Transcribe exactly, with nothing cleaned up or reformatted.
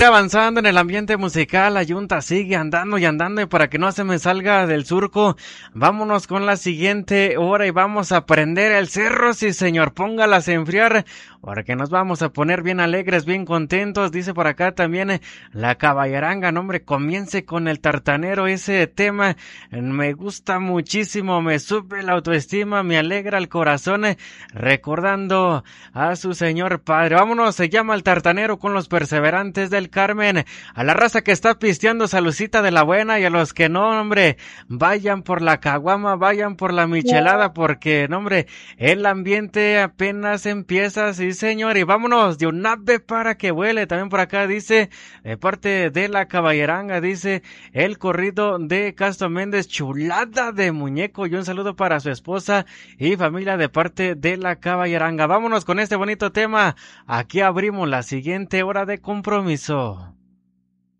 seguir avanzando en el ambiente musical. La yunta sigue andando y andando y para que no se me salga del surco, vámonos con la siguiente hora y vamos a prender el cerro, sí señor, póngalas a enfriar porque nos vamos a poner bien alegres, bien contentos. Dice por acá también eh, la caballeranga, no hombre, comience con el tartanero, ese tema eh, me gusta muchísimo, me sube la autoestima, me alegra el corazón, eh, recordando a su señor padre. Vámonos, se llama el tartanero con los perseverantes del Carmen. A la raza que está pisteando, salucita de la buena, y a los que no, hombre, vayan por la caguama, vayan por la michelada, porque, no, hombre, el ambiente apenas empieza, sí señor, y vámonos de un ave para que vuele. También por acá dice, de parte de la caballeranga, dice el corrido de Castro Méndez, chulada de muñeco, y un saludo para su esposa y familia de parte de la caballeranga. Vámonos con este bonito tema, aquí abrimos la siguiente hora de compromiso.